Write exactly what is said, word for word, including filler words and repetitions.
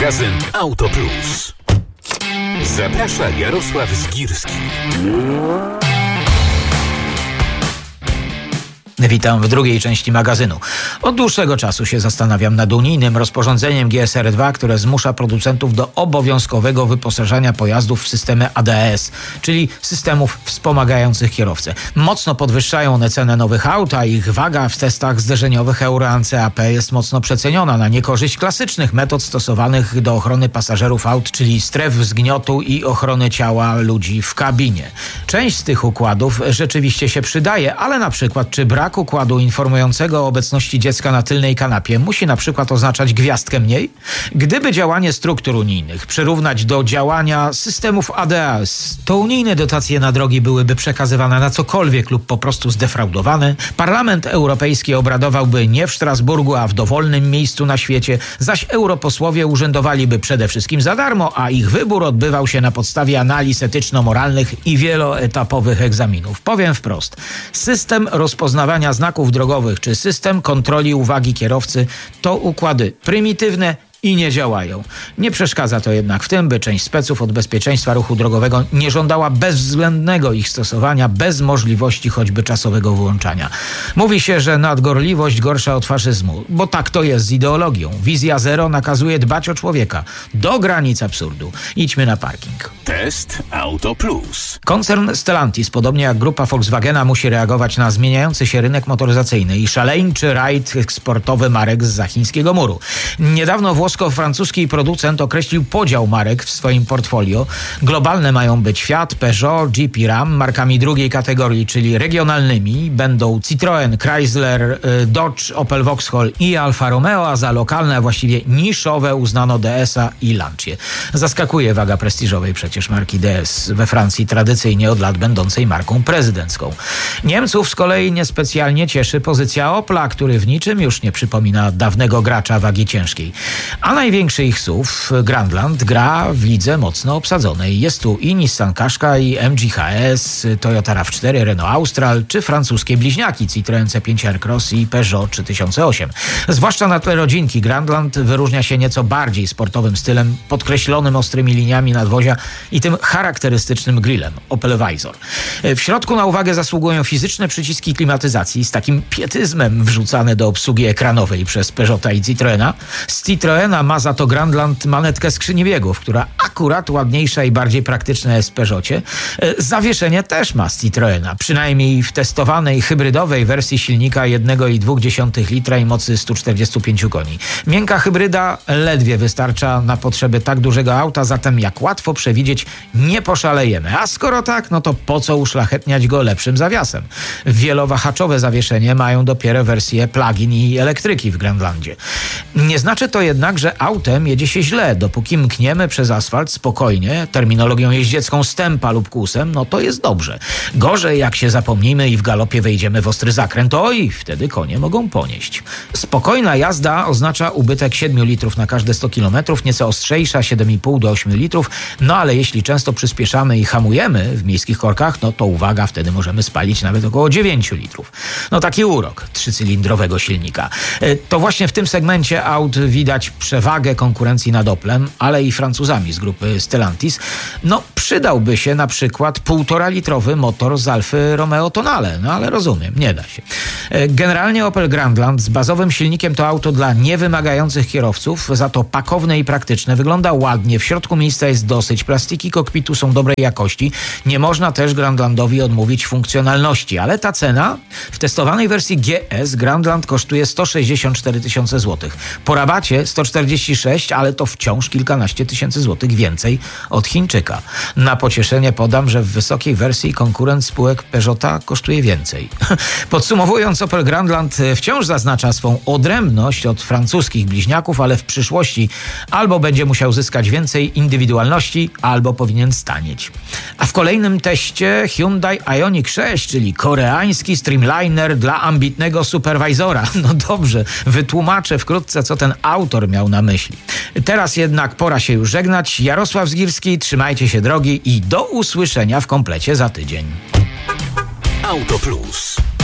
Magazyn Auto Plus. Zaprasza Jarosław Zgirski. Witam w drugiej części magazynu. Od dłuższego czasu się zastanawiam nad unijnym rozporządzeniem G S R dwa, które zmusza producentów do obowiązkowego wyposażania pojazdów w systemy A D A S, czyli systemów wspomagających kierowcę. Mocno podwyższają one cenę nowych aut, a ich waga w testach zderzeniowych Euro N C A P jest mocno przeceniona na niekorzyść klasycznych metod stosowanych do ochrony pasażerów aut, czyli stref zgniotu i ochrony ciała ludzi w kabinie. Część z tych układów rzeczywiście się przydaje, ale na przykład czy brak układu informującego o obecności dziecka na tylnej kanapie musi na przykład oznaczać gwiazdkę mniej? Gdyby działanie struktur unijnych przyrównać do działania systemów A D A S, to unijne dotacje na drogi byłyby przekazywane na cokolwiek lub po prostu zdefraudowane. Parlament Europejski obradowałby nie w Strasburgu, a w dowolnym miejscu na świecie, zaś europosłowie urzędowaliby przede wszystkim za darmo, a ich wybór odbywał się na podstawie analiz etyczno-moralnych i wieloetapowych egzaminów. Powiem wprost, system rozpoznawania znaków drogowych czy system kontroli uwagi kierowcy to układy prymitywne i nie działają. Nie przeszkadza to jednak w tym, by część speców od bezpieczeństwa ruchu drogowego nie żądała bezwzględnego ich stosowania bez możliwości choćby czasowego wyłączania. Mówi się, że nadgorliwość gorsza od faszyzmu, bo tak to jest z ideologią. Wizja zero nakazuje dbać o człowieka do granic absurdu. Idźmy na parking. Test Auto Plus. Koncern Stellantis, podobnie jak grupa Volkswagena, musi reagować na zmieniający się rynek motoryzacyjny i szaleńczy rajd eksportowy marek zza chińskiego muru. Niedawno włosko-francuski producent określił podział marek w swoim portfolio. Globalne mają być Fiat, Peugeot, Jeep i Ram. Markami drugiej kategorii, czyli regionalnymi, będą Citroën, Chrysler, Dodge, Opel Vauxhall i Alfa Romeo, a za lokalne, a właściwie niszowe uznano D S a i Lancia. Zaskakuje waga prestiżowej przecież marki D S we Francji, tradycyjnie od lat będącej marką prezydencką. Niemców z kolei niespecjalnie cieszy pozycja Opla, który w niczym już nie przypomina dawnego gracza wagi ciężkiej. A największy ich S U V, Grandland, gra w lidze mocno obsadzonej. Jest tu i Nissan Qashqai, i M G H S, Toyota RAV cztery, Renault Austral, czy francuskie bliźniaki Citroën C pięć Aircross i Peugeot trzy tysiące osiem. Zwłaszcza na tle rodzinki Grandland wyróżnia się nieco bardziej sportowym stylem, podkreślonym ostrymi liniami nadwozia i tym charakterystycznym grillem Opel Vizor. W środku na uwagę zasługują fizyczne przyciski klimatyzacji z takim pietyzmem wrzucane do obsługi ekranowej przez Peugeota i Citroena. Z Citroena ma za to Grandland manetkę skrzyni biegów, która akurat ładniejsza i bardziej praktyczna jest w Peugeocie. Zawieszenie też ma z Citroena, przynajmniej w testowanej hybrydowej wersji silnika jeden przecinek dwa litra i mocy sto czterdzieści pięć koni. Miękka hybryda ledwie wystarcza na potrzeby tak dużego auta, zatem jak łatwo przewidzieć, nie poszalejemy. A skoro tak, no to po co uszlachetniać go lepszym zawiasem? Wielowahaczowe zawieszenie mają dopiero wersje plug-in i elektryki w Grandlandzie. Nie znaczy to jednak, że autem jedzie się źle. Dopóki mkniemy przez asfalt spokojnie, terminologią jeździecką stępa lub kłusem, no to jest dobrze. Gorzej jak się zapomnimy i w galopie wejdziemy w ostry zakręt, oj, wtedy konie mogą ponieść. Spokojna jazda oznacza ubytek siedem litrów na każde sto kilometrów, nieco ostrzejsza siedem i pół do ośmiu litrów, no ale jeśli często przyspieszamy i hamujemy w miejskich korkach, no to uwaga, wtedy możemy spalić nawet około dziewięć litrów. No taki urok trzycylindrowego silnika. To właśnie w tym segmencie aut widać przewagę konkurencji nad Oplem, ale i Francuzami z grupy Stellantis. No przydałby się na przykład półtora litrowy motor z Alfy Romeo Tonale, no ale rozumiem, nie da się. Generalnie Opel Grandland z bazowym silnikiem to auto dla niewymagających kierowców, za to pakowne i praktyczne, wygląda ładnie, w środku miejsca jest dosyć, plastiki kokpitu są dobrej jakości, nie można też Grandlandowi odmówić funkcjonalności, ale ta cena w testowanej wersji G S Grandland kosztuje sto sześćdziesiąt cztery tysiące złotych. Po rabacie sto czterdzieści sześć, ale to wciąż kilkanaście tysięcy złotych więcej od Chińczyka. Na pocieszenie podam, że w wysokiej wersji konkurent spółek Peugeota kosztuje więcej. Podsumowując, Opel Grandland wciąż zaznacza swą odrębność od francuskich bliźniaków, ale w przyszłości albo będzie musiał zyskać więcej indywidualności, albo powinien stanieć. A w kolejnym teście Hyundai Ioniq sześć, czyli koreański streamliner dla ambitnego superwajzora. No dobrze, wytłumaczę wkrótce, co ten autor miał na myśli. Teraz jednak pora się już żegnać. Jarosław Zgirski, trzymajcie się drogi i do usłyszenia w komplecie za tydzień. Auto Plus.